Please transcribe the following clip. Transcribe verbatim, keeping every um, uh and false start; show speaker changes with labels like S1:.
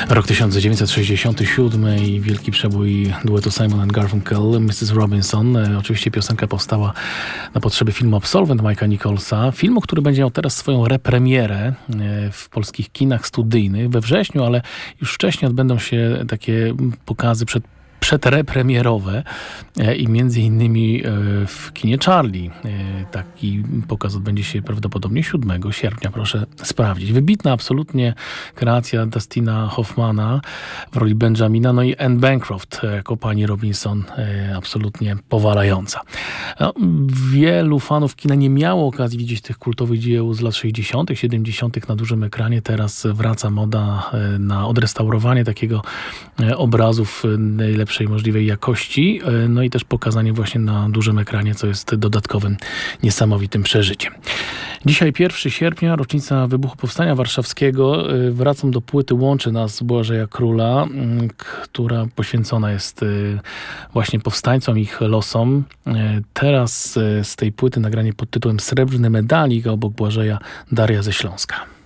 S1: Rok tysiąc dziewięćset sześćdziesiąty siódmy i wielki przebój duetu Simon and Garfunkel, missus Robinson. E, oczywiście piosenka powstała na potrzeby filmu Absolwent Mike'a Nicholsa. Filmu, który będzie miał teraz swoją repremierę e, w polskich kinach studyjnych we wrześniu, ale już wcześniej odbędą się takie pokazy przed przedrepremierowe i między innymi w kinie Charlie. Taki pokaz odbędzie się prawdopodobnie siódmego sierpnia, proszę sprawdzić. Wybitna absolutnie kreacja Dustina Hoffmana w roli Benjamina, no i Anne Bancroft jako pani Robinson, absolutnie powalająca. No, wielu fanów kina nie miało okazji widzieć tych kultowych dzieł z lat sześćdziesiątych, siedemdziesiątych na dużym ekranie. Teraz wraca moda na odrestaurowanie takiego obrazu w najlepszej możliwej jakości, no i też pokazanie właśnie na dużym ekranie, co jest dodatkowym, niesamowitym przeżyciem. Dzisiaj pierwszego sierpnia, rocznica wybuchu Powstania Warszawskiego. Wracam do płyty Łączy nas Błażeja Króla, która poświęcona jest właśnie powstańcom, ich losom. Teraz z tej płyty nagranie pod tytułem Srebrny medalik, a obok Błażeja Daria ze Śląska.